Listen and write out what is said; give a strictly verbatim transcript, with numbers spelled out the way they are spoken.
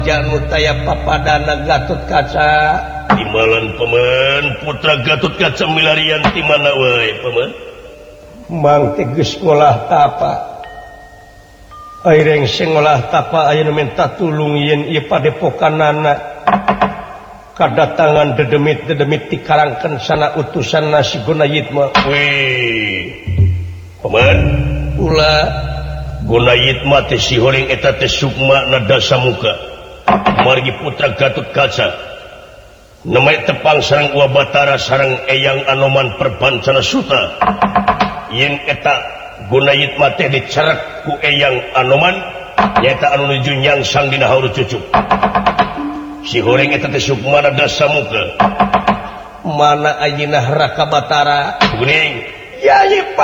jangan taya papadana Gatot Kaca Timalan pemen putra Gatot Kaca milarian di mana wae pemen mang teges ngolah tapa aireng sing ngolah tapa aya nu minta tulung yen ieu padepokanana kadatangan dedemit-dedemit dikarangkeun sana utusanna si Gunayitma weh pemen ulah Gunayitma teh si horeng eta teh sukma nada samuka margi putra Gatot Kaca namanya tepang sareng Uwa Batara sareng Eyang Anoman perbancana suta yen eta Gunayitma teh dicerek ku Eyang Anoman nyata anu nuju nyangsang dina haur cucuk si horeng eta teh sukma nada samuka mana ayeuna Raka Batara kuning Yai